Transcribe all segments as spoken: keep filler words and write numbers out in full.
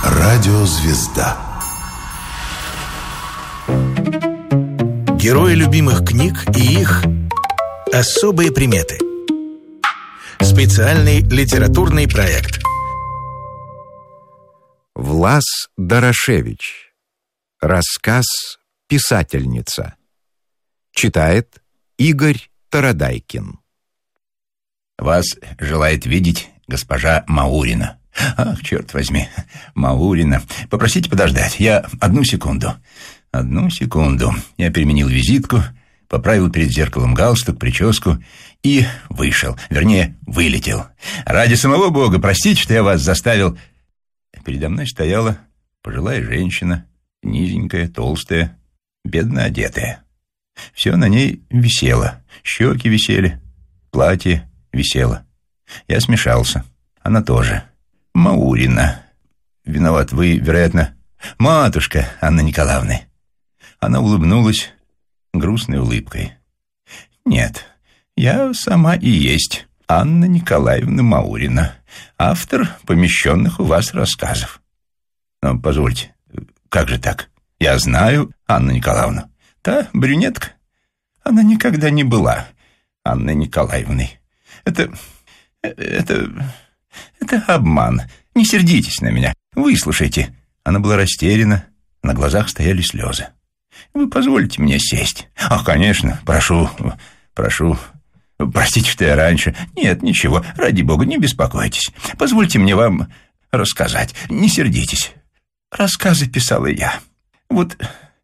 Радиозвезда. Герои любимых книг и их особые приметы. Специальный литературный проект. Влас Дорошевич. Рассказ «Писательница». Читает Игорь Тарадайкин. Вас желает видеть госпожа Маурина. Ах, черт возьми, Маурина. Попросите подождать. Я одну секунду. Одну секунду. Я переменил визитку, поправил перед зеркалом галстук, прическу и вышел. Вернее, вылетел. Ради самого Бога, простите, что я вас заставил. Передо мной стояла пожилая женщина, низенькая, толстая, бедно одетая. Все на ней висело. Щеки висели, платье висело. Я смешался. Она тоже. Маурина. Виноват, вы, вероятно, матушка Анны Николаевны. Она улыбнулась грустной улыбкой. Нет, я сама и есть Анна Николаевна Маурина, автор помещенных у вас рассказов. Но позвольте, как же так? Я знаю Анну Николаевну. Та брюнетка, она никогда не была Анной Николаевной. Это... это... это обман. Не сердитесь на меня. Выслушайте. Она была растеряна, на глазах стояли слезы. Вы позволите мне сесть? Ах, конечно, прошу, прошу. Простите, что я раньше. Нет, ничего, ради бога, не беспокойтесь. Позвольте мне вам рассказать. Не сердитесь. Рассказы писала я. Вот,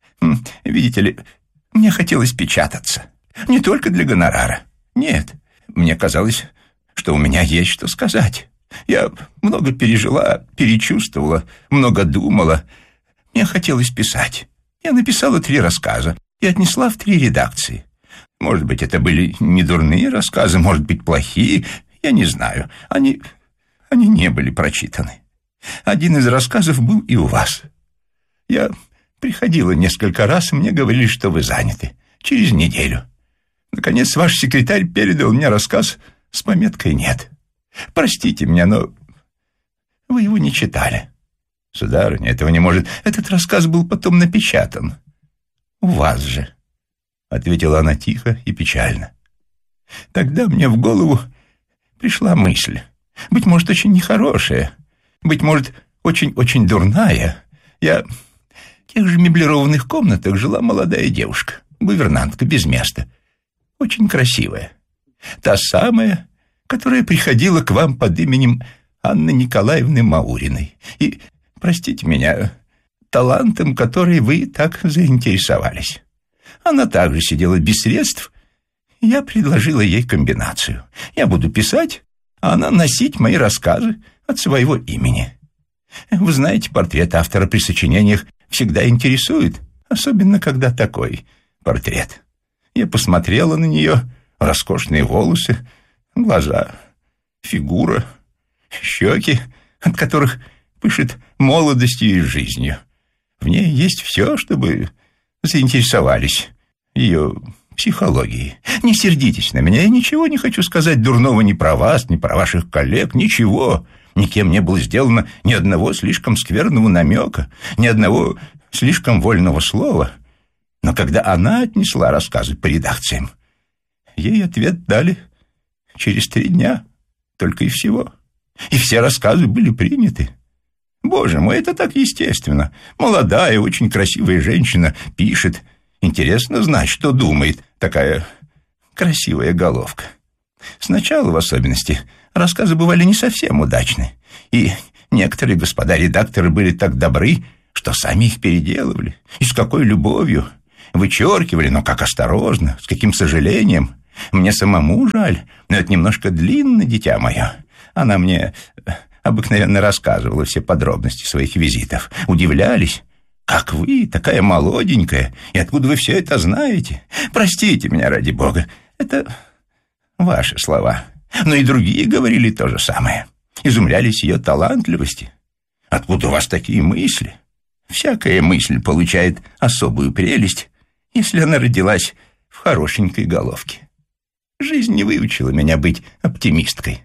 видите ли, мне хотелось печататься. Не только для гонорара. Нет, мне казалось, что у меня есть что сказать. Я много пережила, перечувствовала, много думала. Мне хотелось писать. Я написала три рассказа и отнесла в три редакции. Может быть, это были не дурные рассказы, может быть, плохие, я не знаю. Они, они не были прочитаны. Один из рассказов был и у вас. Я приходила несколько раз, и мне говорили, что вы заняты. Через неделю. Наконец, ваш секретарь передал мне рассказ с пометкой «нет». Простите меня, но вы его не читали. Сударыня, этого не может. Этот рассказ был потом напечатан. У вас же, ответила она тихо и печально. Тогда мне в голову пришла мысль. Быть может, очень нехорошая. Быть может, очень-очень дурная. Я в тех же меблированных комнатах жила молодая девушка, гувернантка без места. Очень красивая. Та самая, которая приходила к вам под именем Анны Николаевны Мауриной. И, простите меня, талантом, который вы так заинтересовались. Она также сидела без средств. Я предложила ей комбинацию. Я буду писать, а она носить мои рассказы от своего имени. Вы знаете, портрет автора при сочинениях всегда интересует, особенно когда такой портрет. Я посмотрела на нее, роскошные волосы, глаза, фигура, щеки, от которых пышет молодостью и жизнью. В ней есть все, чтобы заинтересовались ее психологией. Не сердитесь на меня, я ничего не хочу сказать дурного ни про вас, ни про ваших коллег, ничего. Никем не было сделано ни одного слишком скверного намека, ни одного слишком вольного слова. Но когда она отнесла рассказы по редакциям, ей ответ дали через три дня, только и всего. И все рассказы были приняты. Боже мой, это так естественно. Молодая, очень красивая женщина пишет. Интересно знать, что думает такая красивая головка. Сначала, в особенности, рассказы бывали не совсем удачны. И некоторые господа редакторы были так добры, что сами их переделывали. И с какой любовью. Вычеркивали, но как осторожно, с каким сожалением. Мне самому жаль, но это немножко длинно, дитя мое. Она мне обыкновенно рассказывала все подробности своих визитов. Удивлялись, как вы, такая молоденькая, и откуда вы все это знаете? Простите меня, ради бога, это ваши слова. Но и другие говорили то же самое. Изумлялись ее талантливости. Откуда у вас такие мысли? Всякая мысль получает особую прелесть, если она родилась в хорошенькой головке. Жизнь не выучила меня быть оптимисткой.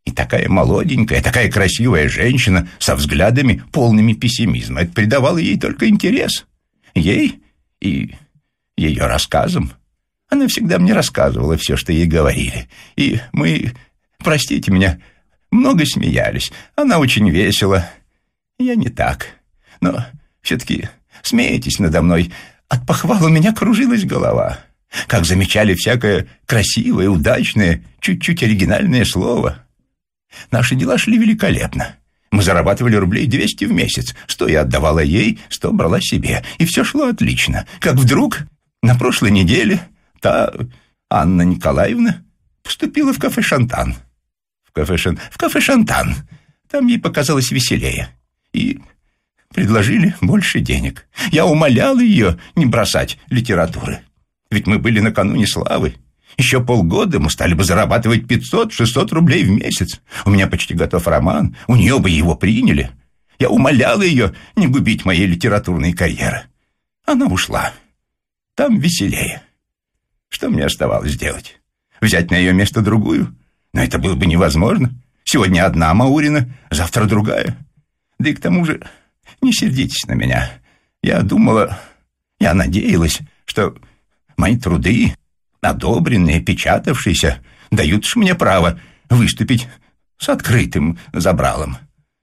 И такая молоденькая, такая красивая женщина со взглядами, полными пессимизма. Это придавало ей только интерес. Ей и ее рассказам. Она всегда мне рассказывала все, что ей говорили. И мы, простите меня, много смеялись. Она очень весела. Я не так. Но все-таки смеетесь надо мной. От похвал у меня кружилась голова. Как замечали всякое красивое, удачное, чуть-чуть оригинальное слово. Наши дела шли великолепно. Мы зарабатывали рублей двести в месяц. Сто я отдавала ей, сто брала себе. И все шло отлично. Как вдруг на прошлой неделе та Анна Николаевна поступила в кафе «Шантан». В кафе, Шан... в кафе «Шантан». Там ей показалось веселее. И предложили больше денег. Я умолял ее не бросать литературы. Ведь мы были накануне славы. Еще полгода мы стали бы зарабатывать пятьсот-шестьсот рублей в месяц. У меня почти готов роман. У нее бы его приняли. Я умолял ее не губить моей литературной карьеры. Она ушла. Там веселее. Что мне оставалось делать? Взять на ее место другую? Но это было бы невозможно. Сегодня одна Маурина, завтра другая. Да и к тому же, не сердитесь на меня. Я думала, я надеялась, что мои труды, одобренные, печатавшиеся, дают ж мне право выступить с открытым забралом,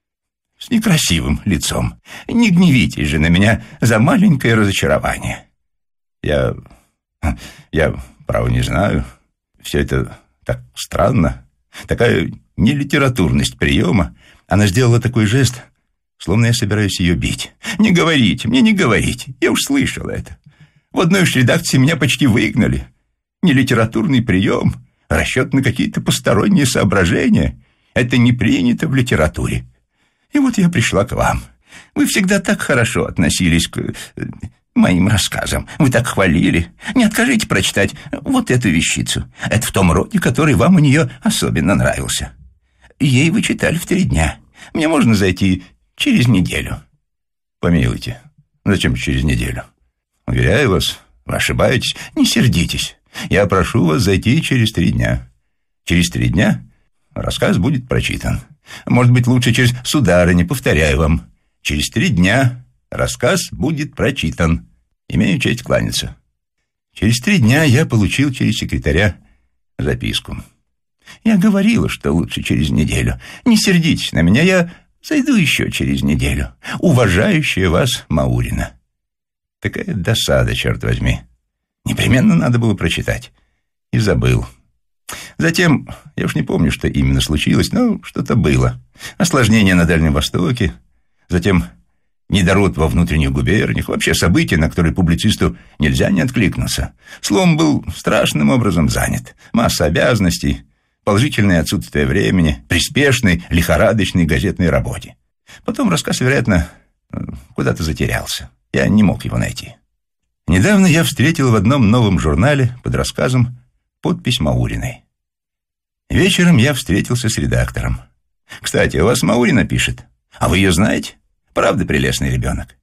с некрасивым лицом. Не гневитесь же на меня за маленькое разочарование. Я... я, право, не знаю. Все это так странно. Такая нелитературность приема. Она сделала такой жест, словно я собираюсь ее бить. Не говорите, мне не говорите. Я уж слышал это. В одной уж редакции меня почти выгнали. Нелитературный прием, расчет на какие-то посторонние соображения. Это не принято в литературе. И вот я пришла к вам. Вы всегда так хорошо относились к моим рассказам. Вы так хвалили. Не откажите прочитать вот эту вещицу. Это в том роде, который вам у нее особенно нравился. Ей вы читали в три дня. Мне можно зайти через неделю. Помилуйте, зачем через неделю? Уверяю вас, вы ошибаетесь. Не сердитесь. Я прошу вас зайти через три дня. Через три дня рассказ будет прочитан. Может быть, лучше через сударыня, повторяю вам. Через три дня рассказ будет прочитан. Имею честь кланяться. Через три дня я получил через секретаря записку. Я говорила, что лучше через неделю. Не сердитесь на меня, я зайду еще через неделю. Уважающая вас Маурина. Такая досада, черт возьми. Непременно надо было прочитать. И забыл. Затем, я уж не помню, что именно случилось, но что-то было. Осложнение на Дальнем Востоке. Затем недород во внутренних губерниях. Вообще события, на которые публицисту нельзя не откликнуться. Словом, был страшным образом занят. Масса обязанностей, положительное отсутствие времени, при спешной, лихорадочной газетной работе. Потом рассказ, вероятно, куда-то затерялся. Я не мог его найти. Недавно я встретил в одном новом журнале под рассказом подпись Мауриной. Вечером я встретился с редактором. «Кстати, у вас Маурина пишет. А вы ее знаете? Правда, прелестный ребенок?»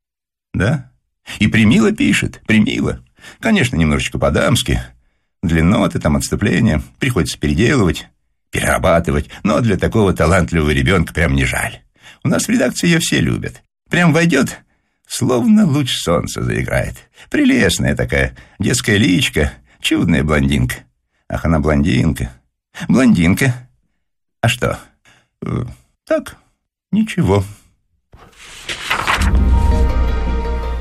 «Да. И примило пишет, примило. Конечно, немножечко по-дамски. Длинноты, там отступления. Приходится переделывать, перерабатывать. Но для такого талантливого ребенка прям не жаль. У нас в редакции ее все любят. Прям войдет, словно луч солнца заиграет. Прелестная такая детская личка, чудная блондинка. Ах, она блондинка. Блондинка. А что? Э, так, ничего».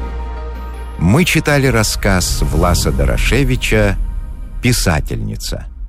Мы читали рассказ Власа Дорошевича «Писательница».